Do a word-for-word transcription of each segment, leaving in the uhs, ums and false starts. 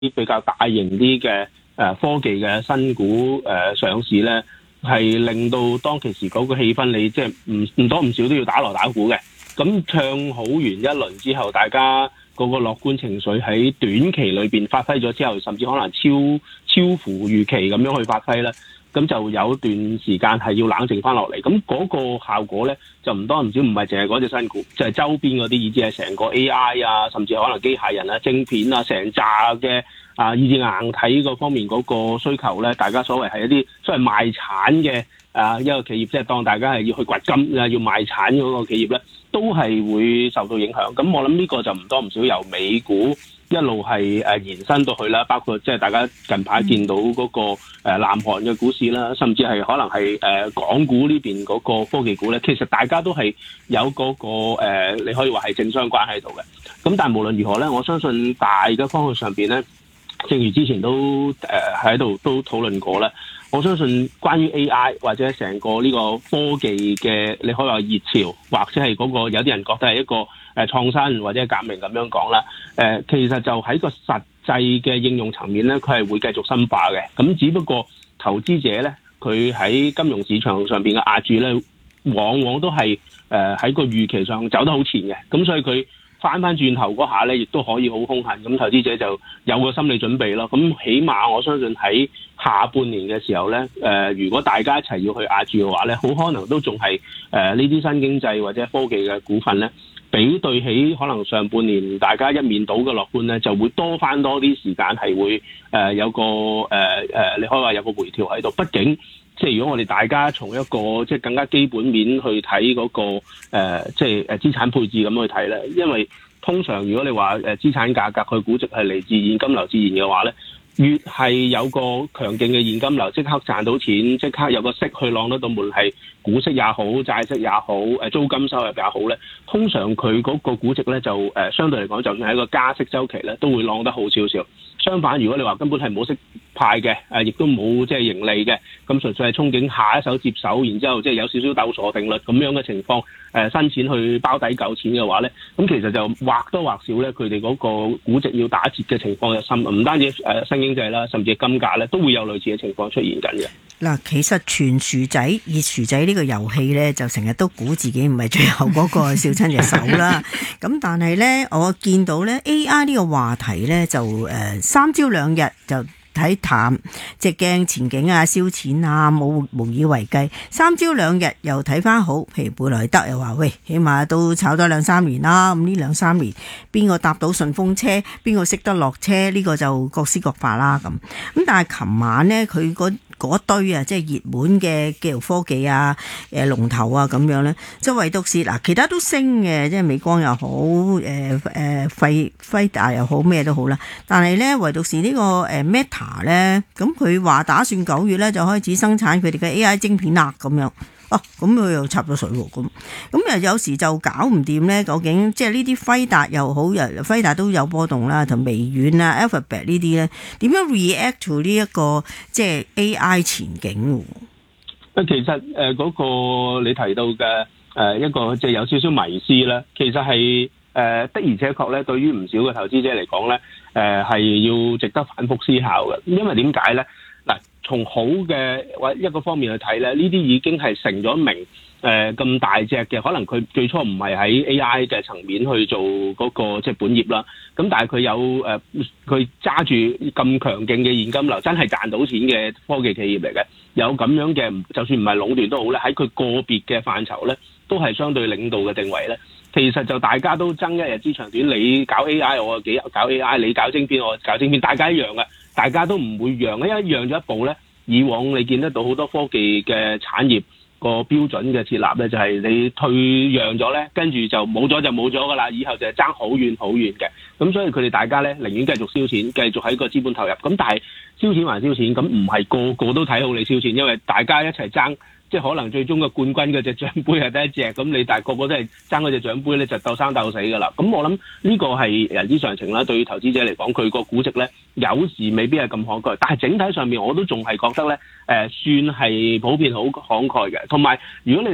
比較大型啲嘅誒科技嘅新股誒、呃、上市咧，係令到當其時嗰個氣氛，你即係唔唔多唔少都要打鑼打鼓嘅。咁唱好完一輪之後，大家嗰個樂觀情緒喺短期裏邊發揮咗之後，甚至可能超超乎預期咁樣去發揮咧。咁就有段時間係要冷靜翻落嚟，咁嗰個效果咧就唔多唔少，唔係淨係嗰隻新股，就係、是、周邊嗰啲，以至係成個 A I 啊，甚至可能機械人啊、晶片啊，成扎嘅啊，以至硬體嗰方面嗰個需求咧，大家所謂係一啲所謂賣產嘅啊一個企業，即係當大家係要去掘金啊，要賣產嗰個企業咧，都係會受到影響。咁我諗呢個就唔多唔少由美股一路係誒延伸到去啦，包括即係大家近排見到嗰個誒南韓嘅股市啦，甚至係可能係誒港股呢邊嗰個科技股咧，其實大家都係有嗰個誒，你可以話係正相關喺度嘅。咁但係無論如何咧，我相信大嘅方向上邊咧，正如之前都誒喺度都討論過咧，我相信關於 A I 或者成個呢個科技嘅，你可以話熱潮，或者係嗰個有啲人覺得係一個誒創新或者革命咁樣講啦。誒其實就喺個實際嘅應用層面咧，佢係會繼續深化嘅。咁只不過投資者咧，佢喺金融市場上邊嘅壓住咧，往往都係誒喺個預期上走得好前嘅。咁所以佢翻翻轉頭嗰下咧，亦都可以好兇狠。咁投資者就有個心理準備咯。咁起碼我相信喺下半年嘅時候咧，誒、呃、如果大家一齊要去壓住嘅話咧，好可能都仲係誒呢啲新經濟或者科技嘅股份咧，比對起可能上半年大家一面倒嘅樂觀咧，就會多翻多啲時間係會誒、呃、有個誒誒、呃，你可以話有個回調喺度。畢竟即係如果我哋大家從一個即係更加基本面去睇嗰、那個誒、呃、即係誒資產配置咁去睇咧，因為通常如果你話誒資產價格佢估值係嚟自現金流自然嘅話咧，越係有個強勁嘅現金流，即刻賺到錢，即刻有個息去浪得到門，係股息也好，債息也好，誒租金收入也好咧，通常佢嗰個估值咧就誒、呃、相對嚟講，就算喺個加息週期咧，都會浪得好少少。相反，如果你話根本係冇息派嘅，誒亦都冇即係盈利嘅，咁純粹係憧憬下一手接手，然之後即係有少少鬥鎖定率咁樣嘅情況，誒、呃、新錢去包底舊錢嘅話咧，咁其實就或多或少咧，佢哋嗰個估值要打折嘅情況就深，唔單止誒、呃、新經濟啦，甚至金價咧都會有類似嘅情況出現緊嘅。 嗱，其實傳薯仔、熱薯仔呢個遊戲咧，就成日都估自己唔係最後嗰個笑親隻手啦。咁但係咧，我見到咧 A I 呢個話題咧就誒、呃、三朝兩日就睇淡，即係驚前景啊、燒錢啊，冇無以為繼。三朝兩日又睇翻好，譬如貝萊德又話：喂，起碼都炒咗兩三年啦。咁呢兩三年邊個搭到順風車，邊個識得落車，呢、這個就各施各法啦。咁咁但係琴晚呢，佢嗰嗰堆啊，即係熱門嘅技術科技啊、誒龍頭啊咁樣咧，即係唯獨是嗱，其他都升嘅，即係美光又好，誒誒輝輝達又好，咩都好啦。但係咧，唯獨是呢個誒 Meta 咧，咁佢話打算九月咧就開始生產佢哋嘅 A I 晶片啦，咁樣。哦，咁佢又插咗水喎，咁咁又有時就搞唔掂咧。究竟即係呢啲輝達又好，又輝達都有波動啦，同微軟啊、Alphabet 呢啲咧，點樣 react to 呢一個即係 A I 前景？ 其實誒嗰、呃那個你提到嘅誒、呃、一個即係有少少迷思咧，其實係誒、呃、的而且確咧，對於唔少嘅投資者嚟講咧，誒、呃、係要值得反覆思考嘅，因為點解咧？嗱，從好嘅或一個方面去睇咧，呢啲已經係成咗名誒咁、呃、大隻嘅，可能佢最初唔係喺 A I 嘅層面去做嗰、那個即係、就是、本業啦。咁但係佢有誒，佢揸住咁強勁嘅現金流，真係賺到錢嘅科技企業嚟嘅，有咁樣嘅，就算唔係壟斷都好咧，喺佢個別嘅範疇咧，都係相對領導嘅定位咧。其實就大家都爭一日之長短，你搞 A I 我幾搞 A I， 你搞晶片我搞晶片，大家一樣嘅。大家都唔會讓，因為讓咗一步咧。以往你見得到好多科技嘅產業個標準嘅設立咧，就係你退讓咗咧，跟住就冇咗就冇咗噶啦，以後就係爭好遠好遠嘅。咁所以佢哋大家咧寧願繼續燒錢，繼續喺個資本投入。咁但係燒錢還燒錢，咁唔係個個都睇好你燒錢，因為大家一齊爭。即係可能最終嘅冠軍嗰隻獎杯係得一隻，咁你但係個個都係爭嗰隻獎杯咧，就鬥生鬥死㗎啦。咁我諗呢個係人之常情啦。對於投資者嚟講，佢個估值咧有時未必係咁慷慨，但係整體上面我都仲係覺得咧，誒、呃、算係普遍好慷慨嘅。同埋如果你特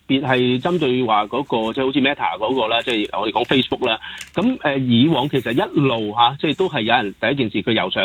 別係針對話嗰個即係好似 Meta 嗰個啦，即係我哋講 Facebook 啦。咁誒以往其實一路嚇，即係都係有人第一件事佢由上